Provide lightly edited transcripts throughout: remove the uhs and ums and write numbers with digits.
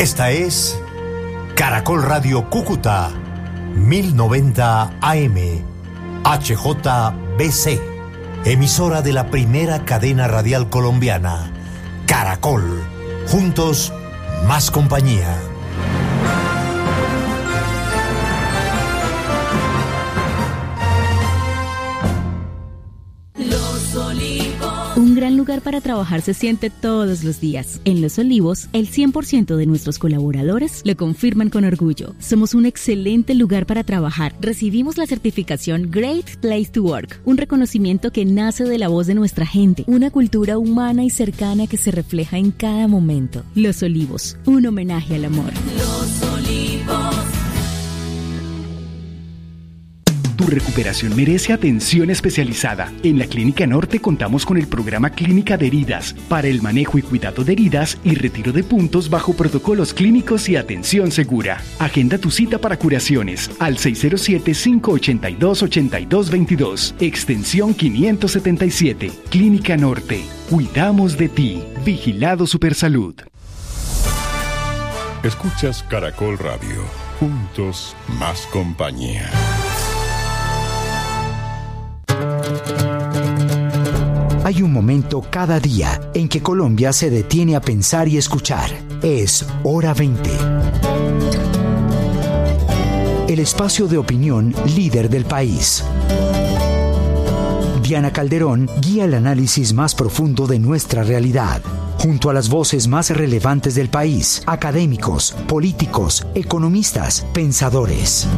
Esta es Caracol Radio Cúcuta, 1090 AM, HJBC, emisora de la primera cadena radial colombiana, Caracol. Juntos, más compañía. Un gran lugar para trabajar se siente todos los días. En Los Olivos, el 100% de nuestros colaboradores lo confirman con orgullo. Somos un excelente lugar para trabajar. Recibimos la certificación Great Place to Work, un reconocimiento que nace de la voz de nuestra gente, una cultura humana y cercana que se refleja en cada momento. Los Olivos, un homenaje al amor. Los Olivos. Tu recuperación merece atención especializada. En la Clínica Norte contamos con el programa Clínica de Heridas para el manejo y cuidado de heridas y retiro de puntos bajo protocolos clínicos y atención segura. Agenda tu cita para curaciones al 607-582-8222, extensión 577. Clínica Norte. Cuidamos de ti. Vigilado Supersalud. Escuchas Caracol Radio. Juntos, más compañía. Hay un momento cada día en que Colombia se detiene a pensar y escuchar. Es Hora 20. El espacio de opinión líder del país. Diana Calderón guía el análisis más profundo de nuestra realidad, junto a las voces más relevantes del país, académicos, políticos, economistas, pensadores.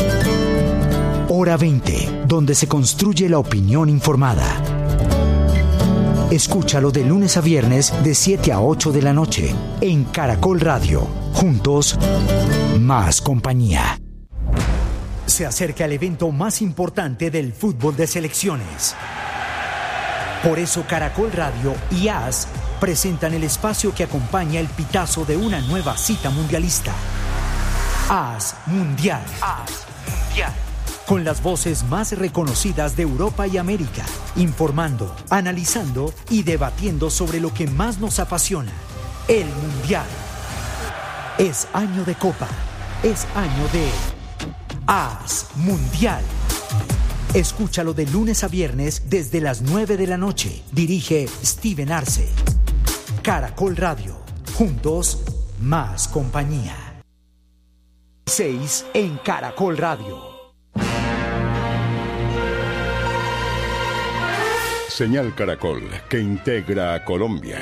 Hora 20, donde se construye la opinión informada. Escúchalo de lunes a viernes de 7 a 8 de la noche en Caracol Radio. Juntos, más compañía. Se acerca el evento más importante del fútbol de selecciones. Por eso Caracol Radio y AS presentan el espacio que acompaña el pitazo de una nueva cita mundialista. AS Mundial. AS Mundial. Con las voces más reconocidas de Europa y América, informando, analizando y debatiendo sobre lo que más nos apasiona, el Mundial. Es año de Copa, es año de AS Mundial. Escúchalo de lunes a viernes desde las 9 de la noche. Dirige Steven Arce. Caracol Radio, juntos, más compañía. 6 en Caracol Radio. Señal Caracol, que integra a Colombia.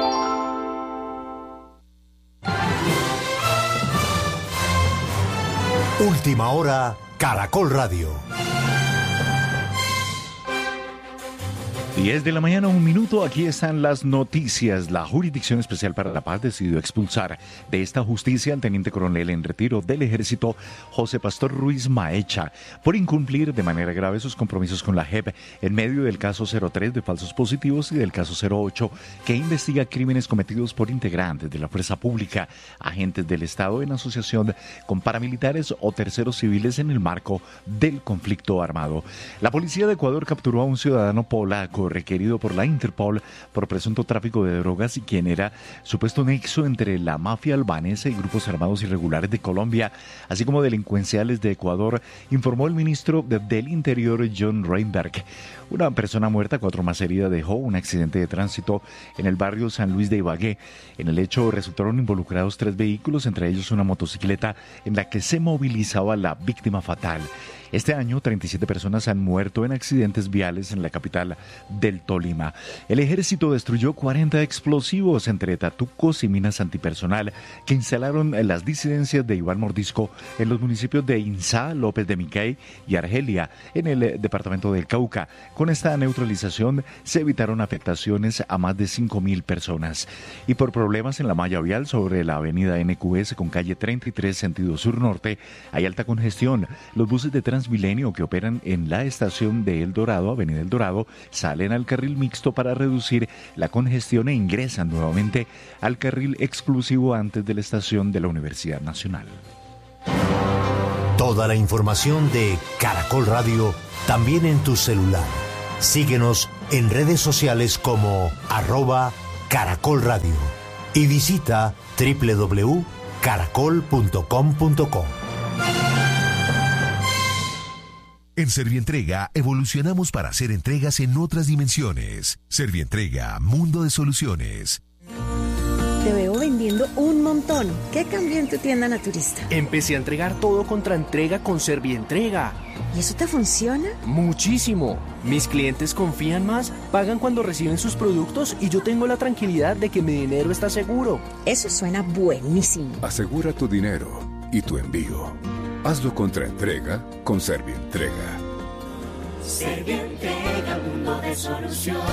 Última hora, Caracol Radio. 10 de la mañana, 1 minuto. Aquí están las noticias. La Jurisdicción Especial para la Paz decidió expulsar de esta justicia al teniente coronel en retiro del Ejército, José Pastor Ruiz Maecha, por incumplir de manera grave sus compromisos con la JEP en medio del caso 03 de falsos positivos y del caso 08, que investiga crímenes cometidos por integrantes de la fuerza pública, agentes del Estado en asociación con paramilitares o terceros civiles en el marco del conflicto armado. La policía de Ecuador capturó a un ciudadano polaco requerido por la Interpol por presunto tráfico de drogas y quien era supuesto nexo entre la mafia albanesa y grupos armados irregulares de Colombia, así como delincuenciales de Ecuador, informó el ministro del Interior, John Reinberg. Una persona muerta, 4 más heridas, dejó un accidente de tránsito en el barrio San Luis de Ibagué. En el hecho resultaron involucrados 3 vehículos, entre ellos una motocicleta en la que se movilizaba la víctima fatal. Este año, 37 personas han muerto en accidentes viales en la capital del Tolima. El ejército destruyó 40 explosivos entre tatucos y minas antipersonal que instalaron las disidencias de Iván Mordisco en los municipios de Inzá, López de Miquey y Argelia, en el departamento del Cauca. Con esta neutralización se evitaron afectaciones a más de 5.000 personas. Y por problemas en la malla vial sobre la avenida NQS con calle 33 sentido sur-norte, hay alta congestión. Los buses de Transmilenio que operan en la estación de El Dorado, avenida El Dorado, salen al carril mixto para reducir la congestión e ingresan nuevamente al carril exclusivo antes de la estación de la Universidad Nacional. Toda la información de Caracol Radio también en tu celular. Síguenos en redes sociales como @Caracol Radio y visita www.caracolradio.com. caracol.com.co. En Servientrega evolucionamos para hacer entregas en otras dimensiones. Servientrega, mundo de soluciones. Te veo vendiendo un montón. ¿Qué cambió en tu tienda naturista? Empecé a entregar todo contra entrega con Servientrega. ¿Y eso te funciona? Muchísimo. Mis clientes confían más, pagan cuando reciben sus productos y yo tengo la tranquilidad de que mi dinero está seguro. Eso suena buenísimo. Asegura tu dinero y tu envío. Hazlo contra entrega con Servientrega. Servientrega, mundo de soluciones.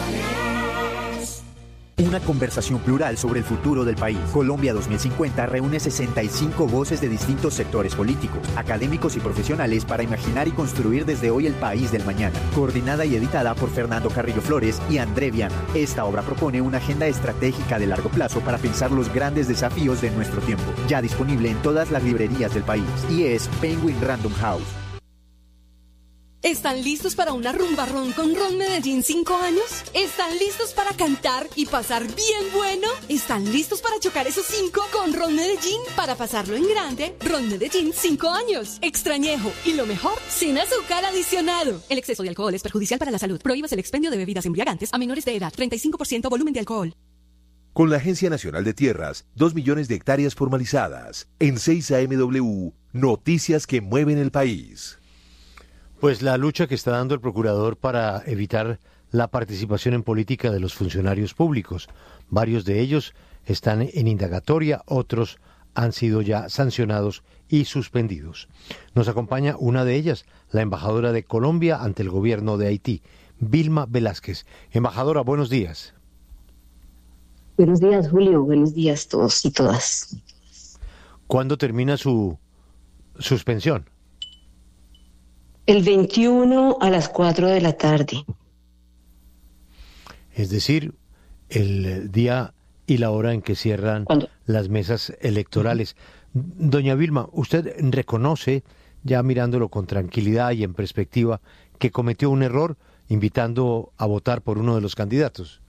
Una conversación plural sobre el futuro del país. Colombia 2050 reúne 65 voces de distintos sectores políticos, académicos y profesionales para imaginar y construir desde hoy el país del mañana. Coordinada y editada por Fernando Carrillo Flores y André Viana. Esta obra propone una agenda estratégica de largo plazo para pensar los grandes desafíos de nuestro tiempo. Ya disponible en todas las librerías del país. Y es Penguin Random House. ¿Están listos para una rumba ron con Ron Medellín 5 años? ¿Están listos para cantar y pasar bien bueno? ¿Están listos para chocar esos 5 con Ron Medellín? Para pasarlo en grande, Ron Medellín 5 años. Extrañejo y lo mejor, sin azúcar adicionado. El exceso de alcohol es perjudicial para la salud. Prohíbas el expendio de bebidas embriagantes a menores de edad. 35% volumen de alcohol. Con la Agencia Nacional de Tierras, 2 millones de hectáreas formalizadas. En 6 AMW, noticias que mueven el país. Pues la lucha que está dando el procurador para evitar la participación en política de los funcionarios públicos. Varios de ellos están en indagatoria, otros han sido ya sancionados y suspendidos. Nos acompaña una de ellas, la embajadora de Colombia ante el gobierno de Haití, Vilma Velázquez. Embajadora, buenos días. Buenos días, Julio. Buenos días todos y todas. ¿Cuándo termina su suspensión? El 21 a las 4 de la tarde. Es decir, el día y la hora en que cierran las mesas electorales. Doña Vilma, ¿usted reconoce, ya mirándolo con tranquilidad y en perspectiva, que cometió un error invitando a votar por uno de los candidatos?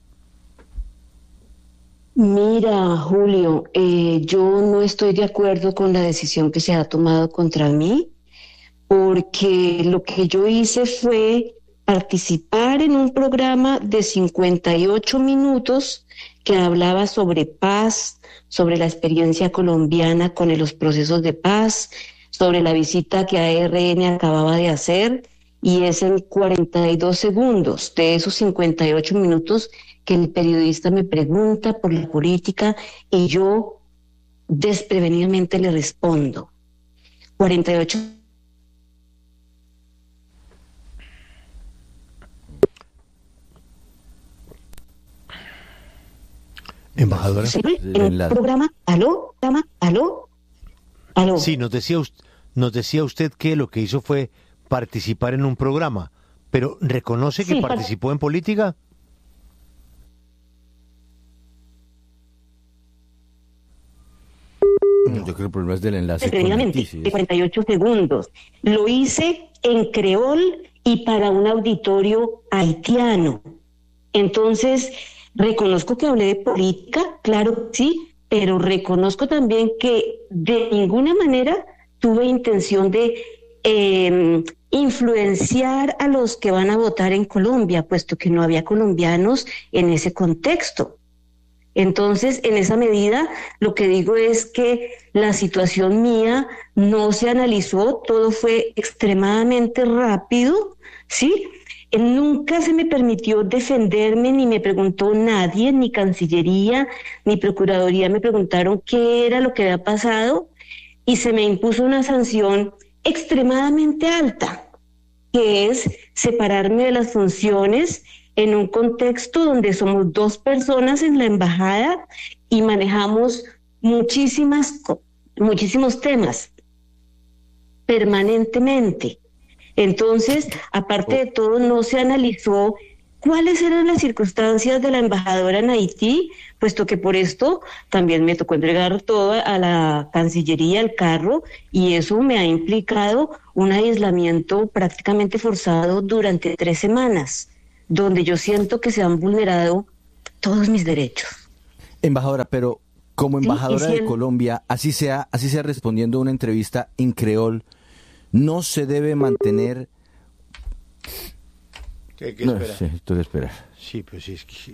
Mira, Julio, yo no estoy de acuerdo con la decisión que se ha tomado contra mí, porque lo que yo hice fue participar en un programa de 58 minutos que hablaba sobre paz, sobre la experiencia colombiana con los procesos de paz, sobre la visita que ARN acababa de hacer, y es en 42 segundos de esos 58 minutos que el periodista me pregunta por la política y yo desprevenidamente le respondo. 48. Embajadora. En el programa, ¿aló? Sí, nos decía usted que lo que hizo fue participar en un programa, pero ¿reconoce que participó en política? Yo creo que el problema es del enlace con de 48 segundos. Lo hice en creol y para un auditorio haitiano. Entonces, reconozco que hablé de política, claro que sí, pero reconozco también que de ninguna manera tuve intención de influenciar a los que van a votar en Colombia, puesto que no había colombianos en ese contexto. Entonces, en esa medida, lo que digo es que la situación mía no se analizó, todo fue extremadamente rápido, ¿sí? Nunca se me permitió defenderme, ni me preguntó nadie, ni Cancillería, ni Procuraduría me preguntaron qué era lo que había pasado, y se me impuso una sanción extremadamente alta, que es separarme de las funciones en un contexto donde somos 2 personas en la embajada y manejamos muchísimos temas permanentemente. Entonces, aparte de todo, no se analizó cuáles eran las circunstancias de la embajadora en Haití, puesto que por esto también me tocó entregar todo a la Cancillería, el carro, y eso me ha implicado un aislamiento prácticamente forzado durante 3 semanas, donde yo siento que se han vulnerado todos mis derechos. Embajadora, pero Como embajadora ¿sí? de Colombia, así sea respondiendo a una entrevista en creol, no se debe mantener... ¿Qué no, espera? sí, estoy a esperar. Sí, pues sí, es que...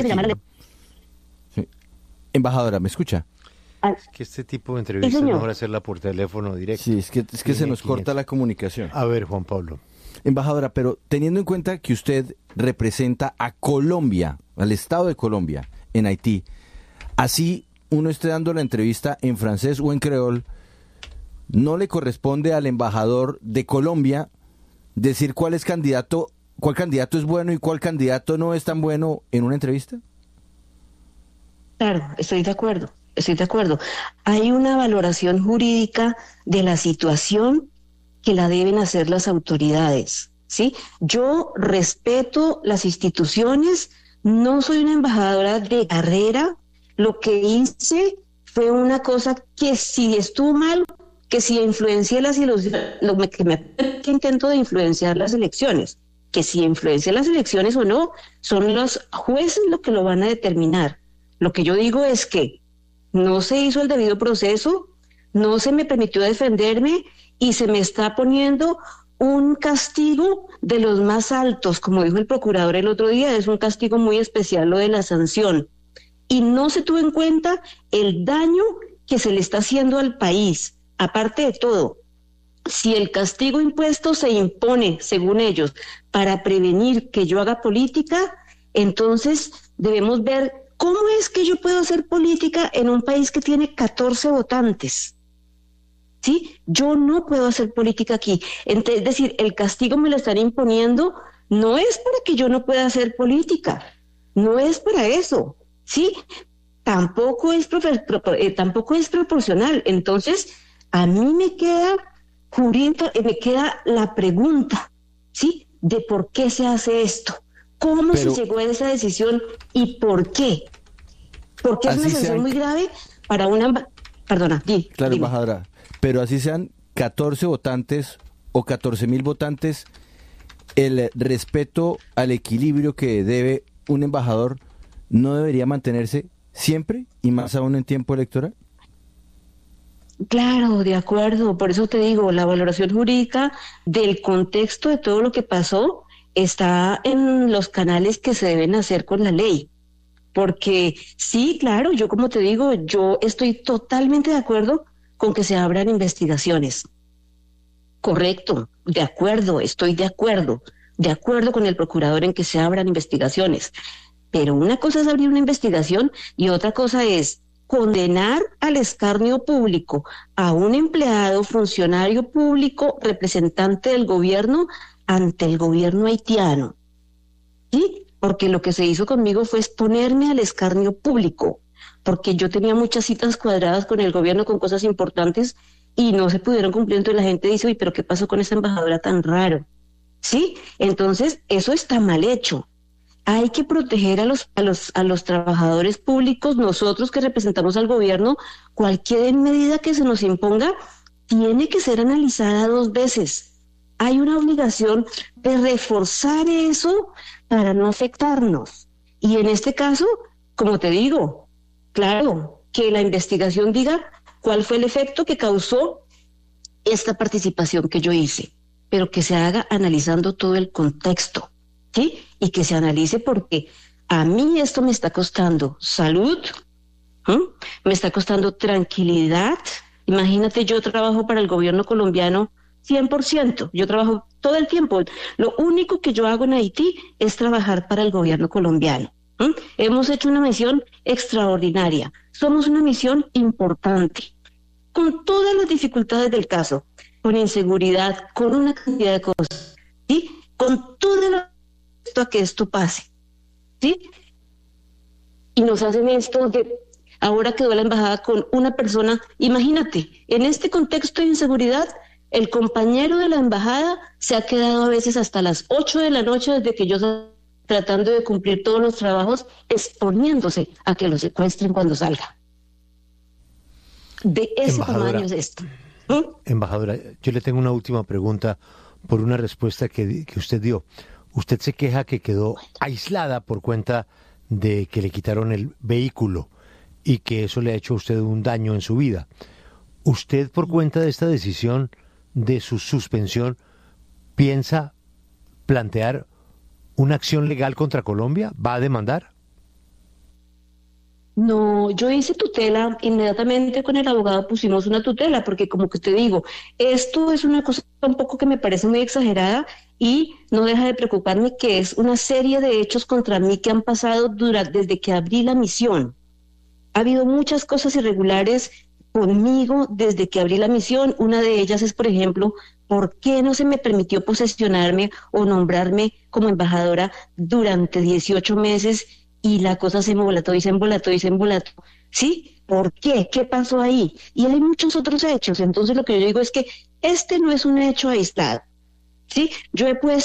Sí. Embajadora, ¿me escucha? Es que este tipo de entrevistas es mejor hacerla por teléfono directo. Sí, es que se nos corta la comunicación. A ver, Juan Pablo. Embajadora, pero teniendo en cuenta que usted representa a Colombia, al Estado de Colombia, en Haití, así uno esté dando la entrevista en francés o en creol, ¿no le corresponde al embajador de Colombia decir cuál candidato es bueno y cuál candidato no es tan bueno en una entrevista? Claro, estoy de acuerdo. Hay una valoración jurídica de la situación que la deben hacer las autoridades, ¿sí? Yo respeto las instituciones, no soy una embajadora de carrera. Lo que hice fue una cosa que si estuvo mal, que si influencié que intento de influenciar las elecciones, que si influencié las elecciones o no, son los jueces los que lo van a determinar. Lo que yo digo es que no se hizo el debido proceso, no se me permitió defenderme y se me está poniendo un castigo de los más altos, como dijo el procurador el otro día, es un castigo muy especial lo de la sanción. Y no se tuvo en cuenta el daño que se le está haciendo al país. Aparte de todo, si el castigo impuesto se impone, según ellos, para prevenir que yo haga política, entonces debemos ver cómo es que yo puedo hacer política en un país que tiene 14 votantes. ¿Sí? Yo no puedo hacer política aquí. Es decir, el castigo me lo están imponiendo, no es para que yo no pueda hacer política, no es para eso. Sí, tampoco es proporcional. Entonces, a mí me queda la pregunta, ¿sí? De por qué se hace esto, cómo se llegó a esa decisión y por qué. Porque es una sanción muy grave para una... Perdona, claro, embajadora, pero así sean 14 votantes o 14,000 votantes, el respeto al equilibrio que debe un embajador ¿no debería mantenerse siempre y más aún en tiempo electoral? Claro, de acuerdo. Por eso te digo, la valoración jurídica del contexto de todo lo que pasó está en los canales que se deben hacer con la ley. Porque sí, claro, yo como te digo, yo estoy totalmente de acuerdo con que se abran investigaciones. Correcto, de acuerdo, estoy de acuerdo con el procurador en que se abran investigaciones. Pero una cosa es abrir una investigación y otra cosa es condenar al escarnio público a un empleado, funcionario público, representante del gobierno ante el gobierno haitiano. ¿Sí? Porque lo que se hizo conmigo fue exponerme al escarnio público, porque yo tenía muchas citas cuadradas con el gobierno con cosas importantes y no se pudieron cumplir. Entonces la gente dice, uy, pero ¿qué pasó con esta embajadora tan raro? ¿Sí? Entonces eso está mal hecho. Hay que proteger a los trabajadores públicos, nosotros que representamos al gobierno. Cualquier medida que se nos imponga tiene que ser analizada 2 veces. Hay una obligación de reforzar eso para no afectarnos. Y en este caso, como te digo, claro, que la investigación diga cuál fue el efecto que causó esta participación que yo hice, pero que se haga analizando todo el contexto, ¿sí? Y que se analice porque a mí esto me está costando salud, me está costando tranquilidad. Imagínate, yo trabajo para el gobierno colombiano 100%, yo trabajo todo el tiempo. Lo único que yo hago en Haití es trabajar para el gobierno colombiano. Hemos hecho una misión extraordinaria, somos una misión importante, con todas las dificultades del caso, con inseguridad, con una cantidad de cosas, ¿sí? Con todo esto a que esto pase, ¿sí? Y nos hacen esto de... Ahora quedó la embajada con una persona. Imagínate, en este contexto de inseguridad, el compañero de la embajada se ha quedado a veces hasta las 8 de la noche desde que yo tratando de cumplir todos los trabajos, exponiéndose a que lo secuestren cuando salga. De ese tamaño es esto. Embajadora, yo le tengo una última pregunta por una respuesta que usted dio. Usted se queja que quedó aislada por cuenta de que le quitaron el vehículo. y que eso le ha hecho a usted un daño en su vida. ¿Usted, por cuenta de esta decisión de su suspensión, piensa plantear una acción legal contra Colombia? ¿Va a demandar? No, yo hice tutela, inmediatamente con el abogado pusimos una tutela, porque como que te digo, esto es una cosa un poco que me parece muy exagerada y no deja de preocuparme que es una serie de hechos contra mí que han pasado desde que abrí la misión. Ha habido muchas cosas irregulares conmigo desde que abrí la misión. Una de ellas es, por ejemplo, ¿por qué no se me permitió posesionarme o nombrarme como embajadora durante 18 meses? Y la cosa se embolató y se embolató y se embolató. ¿Sí? ¿Por qué? ¿Qué pasó ahí? Y hay muchos otros hechos. Entonces lo que yo digo es que este no es un hecho aislado. ¿Sí? Yo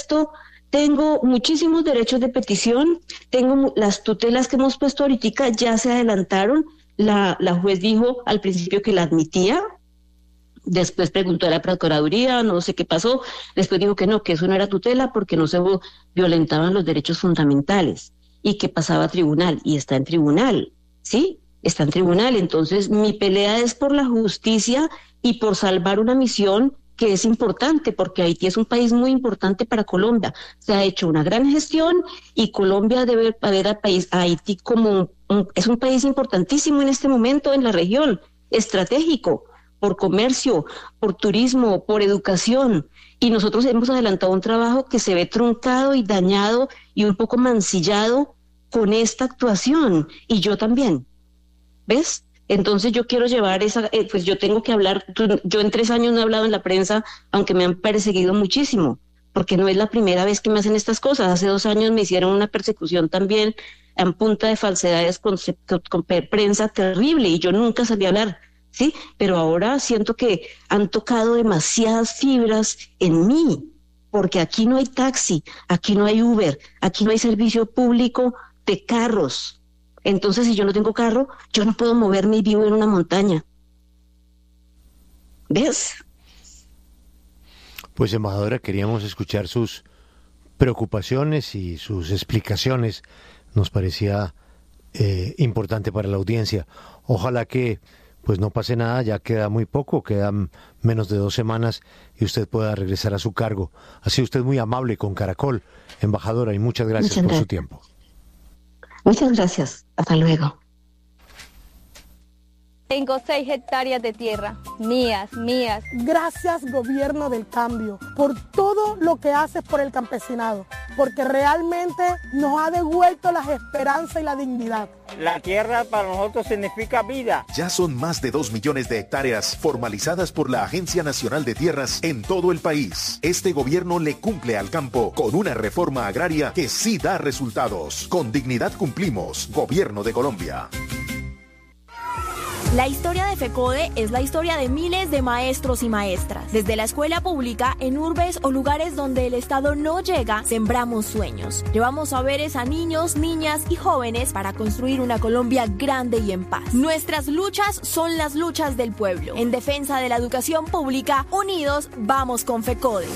tengo muchísimos derechos de petición, tengo las tutelas que hemos puesto ahorita, ya se adelantaron. La juez dijo al principio que la admitía, después preguntó a la Procuraduría, no sé qué pasó, después dijo que no, que eso no era tutela porque no se violentaban los derechos fundamentales. Y que pasaba a tribunal, y está en tribunal, ¿sí? Está en tribunal, entonces mi pelea es por la justicia y por salvar una misión que es importante, porque Haití es un país muy importante para Colombia. Se ha hecho una gran gestión y Colombia debe ver a Haití como es un país importantísimo en este momento en la región, estratégico, por comercio, por turismo, por educación. Y nosotros hemos adelantado un trabajo que se ve truncado y dañado y un poco mancillado con esta actuación, y yo también, ¿ves? Entonces yo quiero llevar pues yo tengo que hablar, yo en 3 años no he hablado en la prensa, aunque me han perseguido muchísimo, porque no es la primera vez que me hacen estas cosas. Hace 2 años me hicieron una persecución también en punta de falsedades con prensa terrible, y yo nunca salí a hablar, ¿sí? Pero ahora siento que han tocado demasiadas fibras en mí, porque aquí no hay taxi, aquí no hay Uber, aquí no hay servicio público de carros. Entonces, si yo no tengo carro, yo no puedo moverme y vivo en una montaña. ¿Ves? Pues, embajadora, queríamos escuchar sus preocupaciones y sus explicaciones. Nos parecía importante para la audiencia. Ojalá que pues no pase nada, ya queda muy poco, quedan menos de 2 semanas y usted pueda regresar a su cargo. Ha sido usted muy amable con Caracol, embajadora, y muchas gracias por su tiempo. Muchas gracias. Hasta luego. Tengo 6 hectáreas de tierra, mías. Gracias, gobierno del cambio, por todo lo que haces por el campesinado, porque realmente nos ha devuelto la esperanza y la dignidad. La tierra para nosotros significa vida. Ya son más de 2 millones de hectáreas formalizadas por la Agencia Nacional de Tierras en todo el país. Este gobierno le cumple al campo con una reforma agraria que sí da resultados. Con dignidad cumplimos. Gobierno de Colombia. La historia de FECODE es la historia de miles de maestros y maestras. Desde la escuela pública, en urbes o lugares donde el Estado no llega, sembramos sueños. Llevamos saberes a niños, niñas y jóvenes para construir una Colombia grande y en paz. Nuestras luchas son las luchas del pueblo. En defensa de la educación pública, unidos, vamos con FECODE.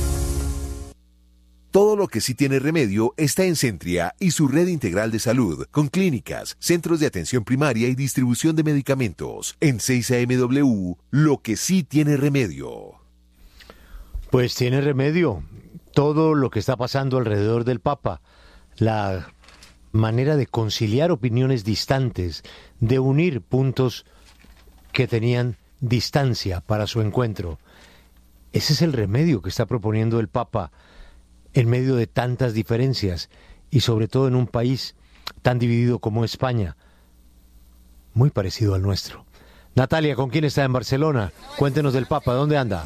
Todo lo que sí tiene remedio está en Centria y su red integral de salud, con clínicas, centros de atención primaria y distribución de medicamentos. En 6AMW, lo que sí tiene remedio. Pues tiene remedio todo lo que está pasando alrededor del Papa, la manera de conciliar opiniones distantes, de unir puntos que tenían distancia para su encuentro. Ese es el remedio que está proponiendo el Papa en medio de tantas diferencias y sobre todo en un país tan dividido como España, muy parecido al nuestro. Natalia, ¿con quién está en Barcelona? Cuéntenos del Papa, ¿dónde anda?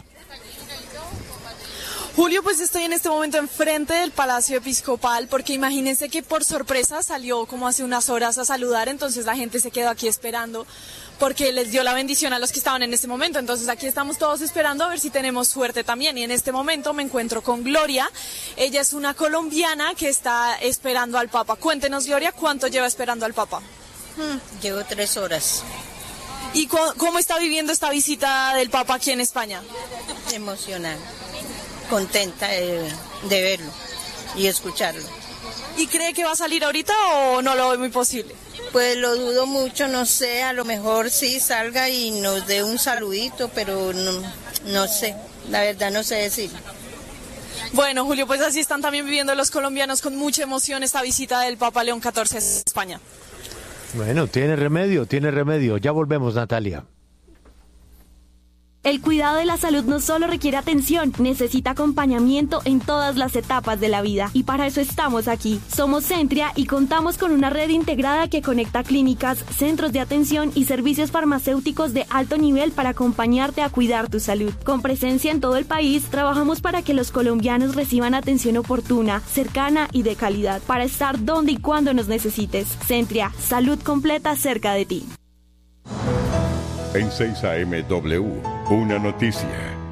Julio, pues estoy en este momento enfrente del Palacio Episcopal porque imagínense que por sorpresa salió como hace unas horas a saludar, entonces la gente se quedó aquí esperando porque les dio la bendición a los que estaban en este momento, entonces aquí estamos todos esperando a ver si tenemos suerte también, y en este momento me encuentro con Gloria. Ella es una colombiana que está esperando al Papa. Cuéntenos, Gloria, ¿cuánto lleva esperando al Papa? Llevo 3 horas. ¿Y cómo está viviendo esta visita del Papa aquí en España? Emocionada, contenta de verlo y escucharlo. ¿Y cree que va a salir ahorita o no lo ve muy posible? Pues lo dudo mucho, no sé, a lo mejor sí salga y nos dé un saludito, pero no sé, la verdad no sé decir. Bueno, Julio, pues así están también viviendo los colombianos con mucha emoción esta visita del Papa León XIV a España. Bueno, tiene remedio. Ya volvemos, Natalia. El cuidado de la salud no solo requiere atención, necesita acompañamiento en todas las etapas de la vida. Y para eso estamos aquí. Somos Centria y contamos con una red integrada que conecta clínicas, centros de atención y servicios farmacéuticos de alto nivel para acompañarte a cuidar tu salud. Con presencia en todo el país, trabajamos para que los colombianos reciban atención oportuna, cercana y de calidad, para estar donde y cuando nos necesites. Centria, salud completa cerca de ti. En 6 AMW, una noticia.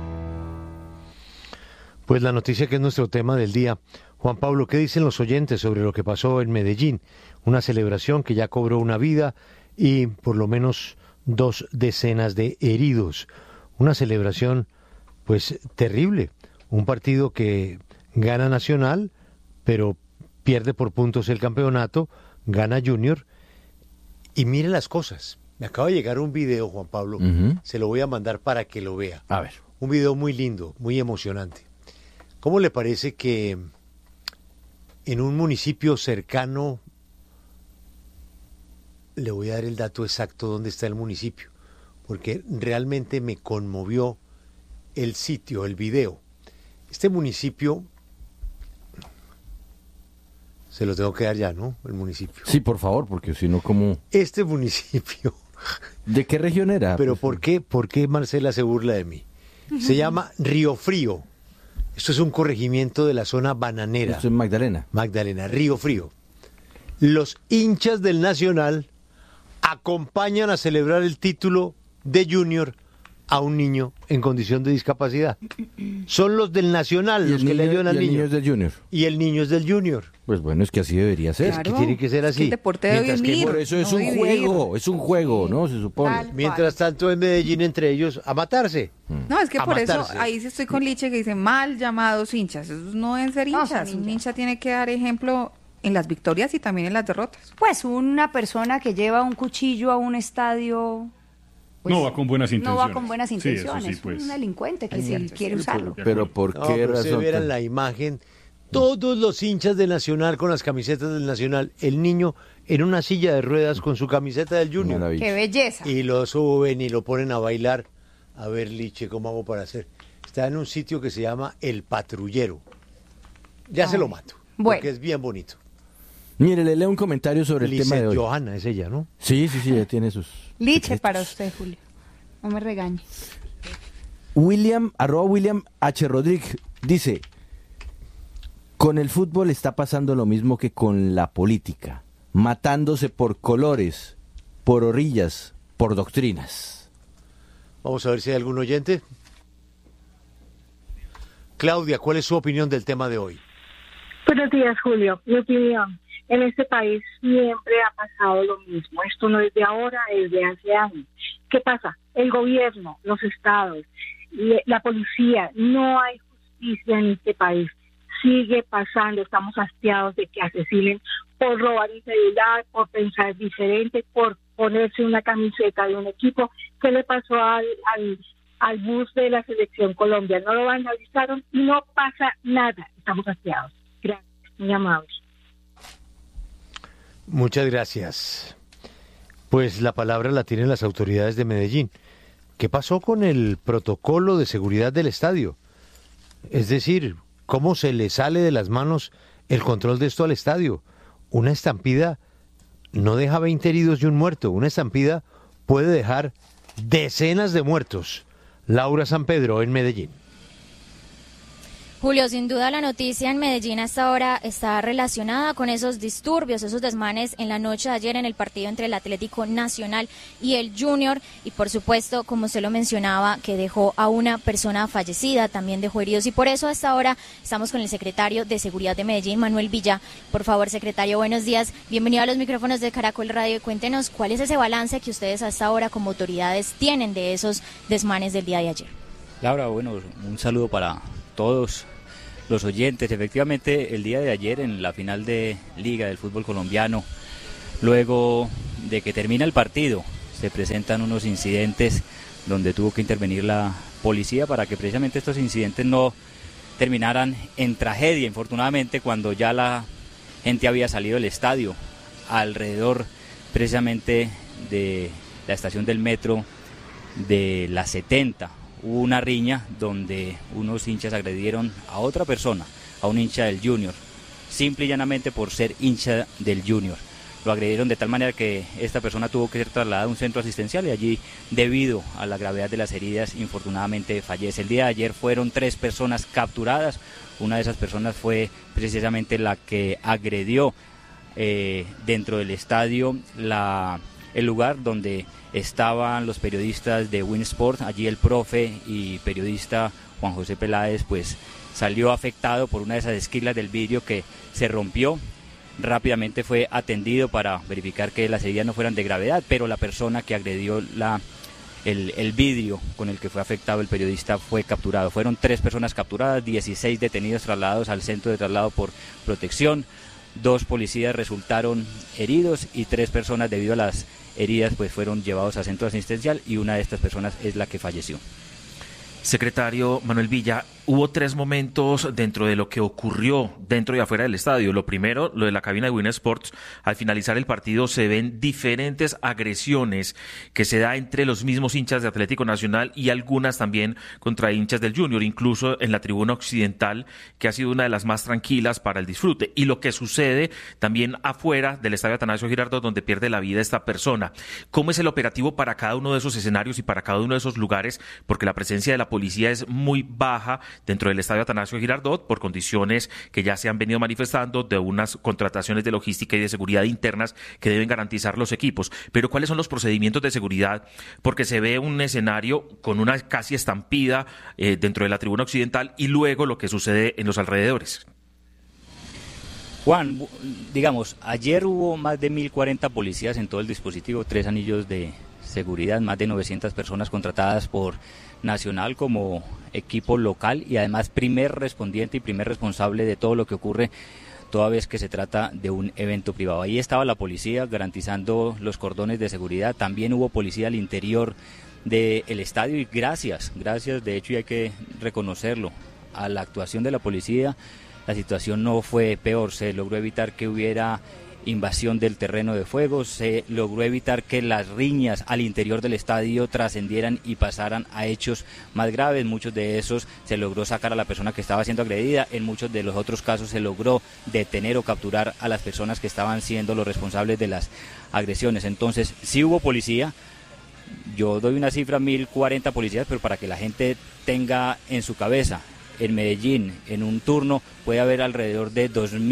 Pues la noticia que es nuestro tema del día. Juan Pablo, ¿qué dicen los oyentes sobre lo que pasó en Medellín? Una celebración que ya cobró una vida y por lo menos 2 decenas de heridos. Una celebración, pues, terrible. Un partido que gana Nacional, pero pierde por puntos el campeonato, gana Junior. Y mire las cosas. Me acaba de llegar un video, Juan Pablo, se lo voy a mandar para que lo vea. A ver. Un video muy lindo, muy emocionante. ¿Cómo le parece que en un municipio cercano, le voy a dar el dato exacto dónde está el municipio, porque realmente me conmovió el sitio, el video. Este municipio, se lo tengo que dar ya, ¿no? El municipio. Sí, por favor, porque si no, ¿cómo? Este municipio. ¿De qué región era? Pero ¿por qué Marcela se burla de mí? Se llama Río Frío. Esto es un corregimiento de la zona bananera. Esto es Magdalena. Magdalena, Río Frío. Los hinchas del Nacional acompañan a celebrar el título de Junior a un niño en condición de discapacidad. Son los del Nacional los que le ayudan al niño. Y el niño es del Junior. Y el niño es del Junior. Pues bueno, es que así debería ser. Claro, es que tiene que ser así. El deporte debe unir, por eso es un juego, ¿no? Se supone. Mientras tanto en Medellín entre ellos a matarse. No, es que por matarse. eso ahí sí estoy con Liche que dice mal llamados hinchas. Esos no deben ser hinchas. Un hincha tiene que dar ejemplo en las victorias y también en las derrotas. Pues una persona que lleva un cuchillo a un estadio... Pues, no va con buenas intenciones. No va con buenas intenciones. Sí, pues. Un delincuente que sí quiere usarlo. Pero ¿por qué razón? Se verán la imagen, todos los hinchas del Nacional con las camisetas del Nacional, el niño en una silla de ruedas con su camiseta del Junior. Maravilla. ¡Qué belleza! Y lo suben y lo ponen a bailar. A ver, Liche, ¿cómo hago para hacer? Está en un sitio que se llama El Patrullero. Ya se lo mato, porque es bien bonito. Mire, le leo un comentario sobre el tema de hoy. Johanna es ella, ¿no? Sí, ya tiene sus... Liche para usted, Julio. No me regañe. William H. Rodríguez dice, con el fútbol está pasando lo mismo que con la política, matándose por colores, por orillas, por doctrinas. Vamos a ver si hay algún oyente. Claudia, ¿cuál es su opinión del tema de hoy? Buenos días, Julio. Mi opinión. En este país siempre ha pasado lo mismo. Esto no es de ahora, es de hace años. ¿Qué pasa? El gobierno, los estados, la policía, no hay justicia en este país. Sigue pasando, estamos hastiados de que asesinen por robar un celular, por pensar diferente, por ponerse una camiseta de un equipo. ¿Qué le pasó al bus de la Selección Colombia? No lo analizaron y no pasa nada. Estamos hastiados. Gracias, muy amables. Muchas gracias. Pues la palabra la tienen las autoridades de Medellín. ¿Qué pasó con el protocolo de seguridad del estadio? Es decir, ¿cómo se le sale de las manos el control de esto al estadio? Una estampida no deja 20 heridos y un muerto. Una estampida puede dejar decenas de muertos. Laura San Pedro, en Medellín. Julio, sin duda la noticia en Medellín hasta ahora está relacionada con esos disturbios, esos desmanes en la noche de ayer en el partido entre el Atlético Nacional y el Junior y por supuesto, como usted lo mencionaba, que dejó a una persona fallecida, también dejó heridos y por eso hasta ahora estamos con el secretario de Seguridad de Medellín, Manuel Villa. Por favor, secretario, buenos días, bienvenido a los micrófonos de Caracol Radio y cuéntenos cuál es ese balance que ustedes hasta ahora como autoridades tienen de esos desmanes del día de ayer. Laura, bueno, un saludo para todos los oyentes. Efectivamente, el día de ayer en la final de Liga del fútbol colombiano, luego de que termina el partido, se presentan unos incidentes donde tuvo que intervenir la policía para que precisamente estos incidentes no terminaran en tragedia. Infortunadamente, cuando ya la gente había salido del estadio, alrededor precisamente de la estación del metro de la 70, hubo una riña donde unos hinchas agredieron a otra persona, a un hincha del Junior, simple y llanamente por ser hincha del Junior. Lo agredieron de tal manera que esta persona tuvo que ser trasladada a un centro asistencial y allí, debido a la gravedad de las heridas, infortunadamente fallece. El día de ayer fueron 3 personas capturadas. Una de esas personas fue precisamente la que agredió dentro del estadio el lugar donde estaban los periodistas de Win Sport. Allí el profe y periodista Juan José Peláez pues salió afectado por una de esas esquilas del vidrio que se rompió. Rápidamente fue atendido para verificar que las heridas no fueran de gravedad, pero la persona que agredió el vidrio con el que fue afectado el periodista fue capturado. Fueron 3 personas capturadas, 16 detenidos trasladados al centro de traslado por protección, 2 policías resultaron heridos y 3 personas, debido a las heridas, pues fueron llevados a centro asistencial y una de estas personas es la que falleció. Secretario Manuel Villa, hubo 3 momentos dentro de lo que ocurrió dentro y afuera del estadio. Lo primero, lo de la cabina de Win Sports. Al finalizar el partido se ven diferentes agresiones que se da entre los mismos hinchas de Atlético Nacional y algunas también contra hinchas del Junior, incluso en la tribuna occidental, que ha sido una de las más tranquilas para el disfrute. Y lo que sucede también afuera del estadio Atanasio Girardot, donde pierde la vida esta persona. ¿Cómo es el operativo para cada uno de esos escenarios y para cada uno de esos lugares? Porque la presencia de la policía es muy baja dentro del estadio Atanasio Girardot por condiciones que ya se han venido manifestando de unas contrataciones de logística y de seguridad internas que deben garantizar los equipos. Pero ¿cuáles son los procedimientos de seguridad? Porque se ve un escenario con una casi estampida dentro de la tribuna occidental y luego lo que sucede en los alrededores. Juan, digamos, ayer hubo más de 1.040 policías en todo el dispositivo, 3 anillos de seguridad, más de 900 personas contratadas por Nacional como equipo local y además primer respondiente y primer responsable de todo lo que ocurre toda vez que se trata de un evento privado. Ahí estaba la policía garantizando los cordones de seguridad, también hubo policía al interior del estadio y gracias, de hecho, y hay que reconocerlo, a la actuación de la policía, la situación no fue peor, se logró evitar que hubiera invasión del terreno de juego, se logró evitar que las riñas al interior del estadio trascendieran y pasaran a hechos más graves. Muchos de esos se logró sacar a la persona que estaba siendo agredida, en muchos de los otros casos se logró detener o capturar a las personas que estaban siendo los responsables de las agresiones. Entonces, sí hubo policía, yo doy una cifra, 1.040 policías, pero para que la gente tenga en su cabeza, en Medellín, en un turno, puede haber alrededor de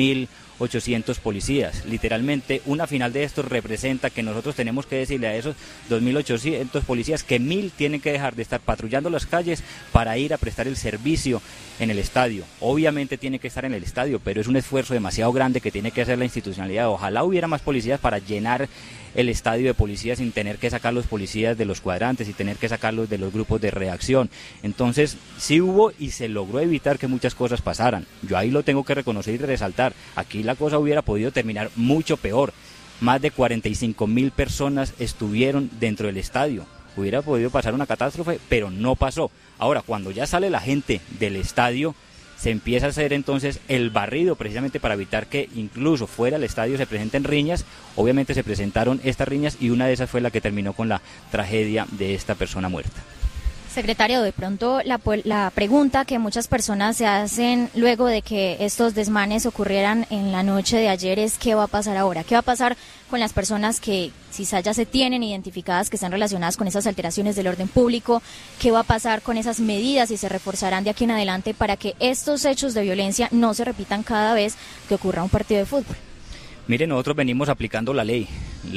2.800 policías. Literalmente, una final de estos representa que nosotros tenemos que decirle a esos 2.800 policías que 1.000 tienen que dejar de estar patrullando las calles para ir a prestar el servicio en el estadio. Obviamente tiene que estar en el estadio, pero es un esfuerzo demasiado grande que tiene que hacer la institucionalidad. Ojalá hubiera más policías para llenar el estadio de policías sin tener que sacar los policías de los cuadrantes y tener que sacarlos de los grupos de reacción. Entonces, sí hubo y se logró evitar que muchas cosas pasaran. Yo ahí lo tengo que reconocer y resaltar. Aquí la cosa hubiera podido terminar mucho peor. Más de 45.000 personas estuvieron dentro del estadio. Hubiera podido pasar una catástrofe, pero no pasó. Ahora, cuando ya sale la gente del estadio, se empieza a hacer entonces el barrido precisamente para evitar que incluso fuera del estadio se presenten riñas. Obviamente se presentaron estas riñas y una de esas fue la que terminó con la tragedia de esta persona muerta. Secretario, de pronto la pregunta que muchas personas se hacen luego de que estos desmanes ocurrieran en la noche de ayer es ¿qué va a pasar ahora? ¿Qué va a pasar con las personas que quizás ya se tienen identificadas, que están relacionadas con esas alteraciones del orden público? ¿Qué va a pasar con esas medidas y se reforzarán de aquí en adelante para que estos hechos de violencia no se repitan cada vez que ocurra un partido de fútbol? Mire, nosotros venimos aplicando la ley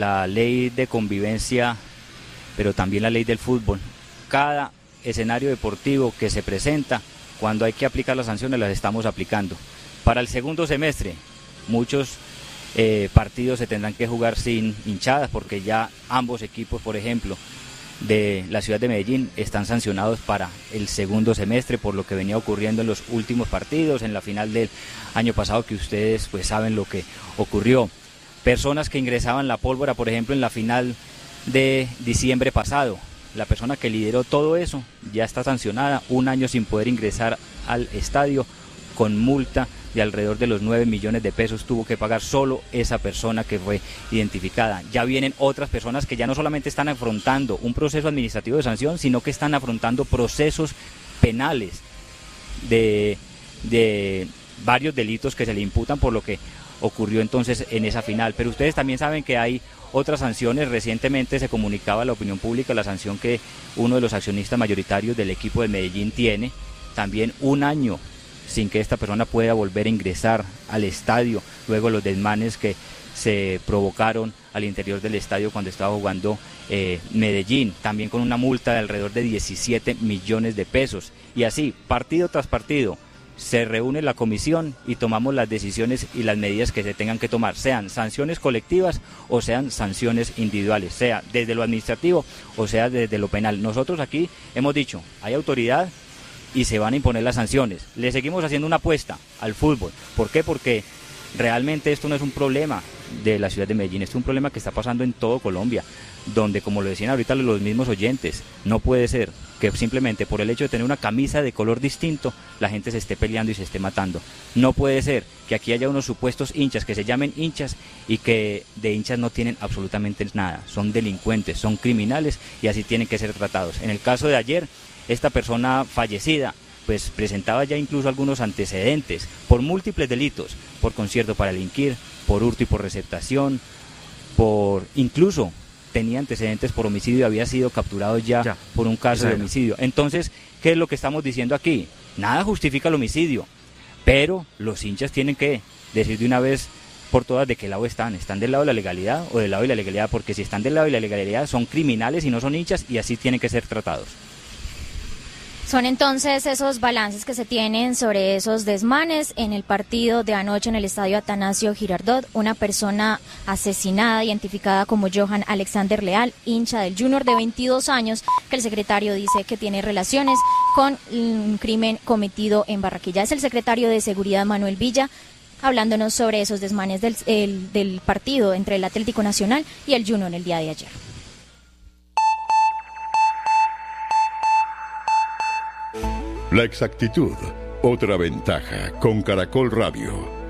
de convivencia, pero también la ley del fútbol. Cada escenario deportivo que se presenta, cuando hay que aplicar las sanciones, las estamos aplicando. Para el segundo semestre, muchos partidos se tendrán que jugar sin hinchadas, porque ya ambos equipos, por ejemplo, de la ciudad de Medellín están sancionados para el segundo semestre por lo que venía ocurriendo en los últimos partidos, en la final del año pasado, que ustedes pues saben lo que ocurrió. Personas que ingresaban la pólvora, por ejemplo, en la final de diciembre pasado, la persona que lideró todo eso ya está sancionada, 1 año sin poder ingresar al estadio, con multa de alrededor de los 9 millones de pesos tuvo que pagar solo esa persona que fue identificada. Ya vienen otras personas que ya no solamente están afrontando un proceso administrativo de sanción, sino que están afrontando procesos penales de varios delitos que se le imputan por lo que ocurrió entonces en esa final. Pero ustedes también saben que hay otras sanciones. Recientemente se comunicaba a la opinión pública la sanción que uno de los accionistas mayoritarios del equipo de Medellín tiene, también 1 año sin que esta persona pueda volver a ingresar al estadio, luego los desmanes que se provocaron al interior del estadio cuando estaba jugando Medellín, también con una multa de alrededor de 17 millones de pesos. Y así, partido tras partido, se reúne la comisión y tomamos las decisiones y las medidas que se tengan que tomar, sean sanciones colectivas o sean sanciones individuales, sea desde lo administrativo o sea desde lo penal. Nosotros aquí hemos dicho, hay autoridad y se van a imponer las sanciones. Le seguimos haciendo una apuesta al fútbol. ¿Por qué? Porque realmente esto no es un problema de la ciudad de Medellín, esto es un problema que está pasando en todo Colombia, donde, como lo decían ahorita los mismos oyentes, no puede ser que simplemente por el hecho de tener una camisa de color distinto, la gente se esté peleando y se esté matando. No puede ser que aquí haya unos supuestos hinchas que se llamen hinchas y que de hinchas no tienen absolutamente nada. Son delincuentes, son criminales y así tienen que ser tratados. En el caso de ayer, esta persona fallecida pues presentaba ya incluso algunos antecedentes por múltiples delitos, por concierto para delinquir, por hurto y por receptación, incluso tenía antecedentes por homicidio y había sido capturado ya por un caso de homicidio. Entonces, ¿qué es lo que estamos diciendo aquí? Nada justifica el homicidio, pero los hinchas tienen que decir de una vez por todas de qué lado están del lado de la legalidad o del lado de la ilegalidad, porque si están del lado de la legalidad son criminales y no son hinchas y así tienen que ser tratados. Son entonces esos balances que se tienen sobre esos desmanes en el partido de anoche en el estadio Atanasio Girardot. Una persona asesinada, identificada como Johan Alexander Leal, hincha del Junior de 22 años, que el secretario dice que tiene relaciones con un crimen cometido en Barranquilla. Es el secretario de Seguridad, Manuel Villa, hablándonos sobre esos desmanes del partido entre el Atlético Nacional y el Junior el día de ayer. La exactitud, otra ventaja con Caracol Radio.